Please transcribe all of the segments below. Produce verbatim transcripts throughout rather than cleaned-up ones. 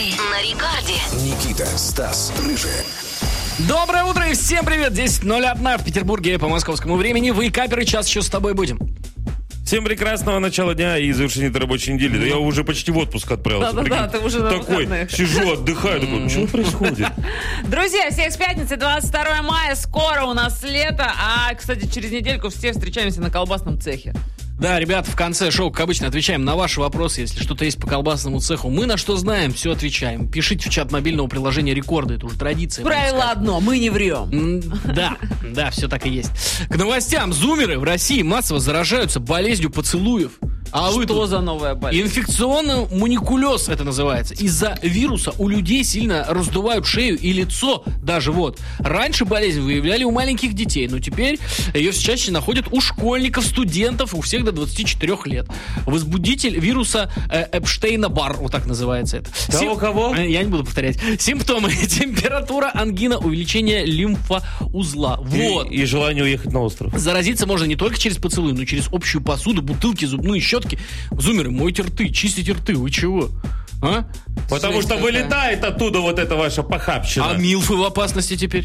Вейкаперы на рекорде. Никита, Стас, Рыжая. Доброе утро и всем привет! десять ноль один в Петербурге по московскому времени. Вейкаперы, час еще с тобой будем. Всем прекрасного начала дня и завершения этой рабочей недели. Да я уже почти в отпуск отправился. Да-да-да, ты уже на такой, выходных. сижу, отдыхаю, такой, что происходит? Друзья, всех с пятницы, двадцать второе мая, скоро у нас лето, а, кстати, через недельку все встречаемся на колбасном цехе. Да, ребят, в конце шоу, как обычно, отвечаем на ваши вопросы. Если что-то есть по колбасному цеху, мы на что знаем, все отвечаем. Пишите в чат мобильного приложения Рекорда, это уже традиция. Правило одно, мы не врем. М, Да, да, все так и есть. К новостям. Зумеры в России массово заражаются болезнью поцелуев. А вы Что тут? за новая болезнь? Инфекционный маникулез это называется. Из-за вируса у людей сильно раздувают шею и лицо даже вот. Раньше болезнь выявляли у маленьких детей, но теперь ее все чаще находят у школьников, студентов, у всех до двадцати четырёх лет. Возбудитель вируса э, Эпштейна-Барр, вот так называется это. Кого, кого? Э, Я не буду повторять. Симптомы: температура, ангина, увеличение лимфоузла. Вот. И, и желание уехать на остров. Заразиться можно не только через поцелуй, но и через общую посуду, бутылки, зубные щетки. Зумеры, мойте рты, чистите рты, вы чего? А? Потому Жесть что какая. вылетает оттуда вот эта ваша похабщина. А милфы в опасности теперь?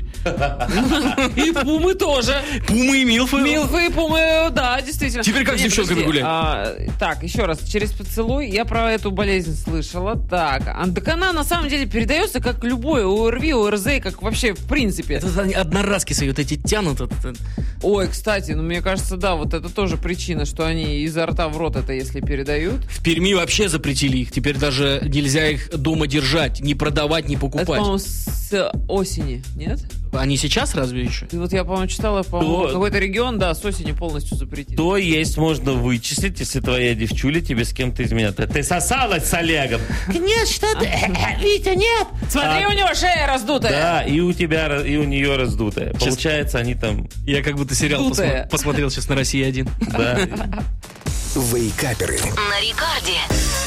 И пумы тоже. Пумы и милфы? Милфы и пумы, да, действительно. Теперь как с Не, девчонками подожди, гулять? а, так, еще раз, через поцелуй я про эту болезнь слышала. Так, а, так она на самом деле передается как любой ОРВИ, ОРЗ, как вообще в принципе. Это они одноразки свои вот эти тянут. это- это. Ой, кстати, ну мне кажется, да, вот это тоже причина, что они изо рта в рот это если передают. В Перми вообще запретили их. Теперь даже нельзя их дома держать, не продавать, не Это, покупать. по-моему, с осени, нет? Они сейчас разве еще? И вот я, по-моему, читала, по-моему, То- какой-то регион, да, с осени полностью запретили. То есть можно вычислить, если твоя девчуля тебе с кем-то изменяет. Ты сосалась с Олегом? Нет, что ты? Витя, нет. Смотри, А, у него шея раздутая. Да, и у тебя, раз- и у нее раздутая. Получается, они там, Я как будто сериал Дутая. посмо- посмотрел сейчас на России один. да. Вейкаперы. На рекорде.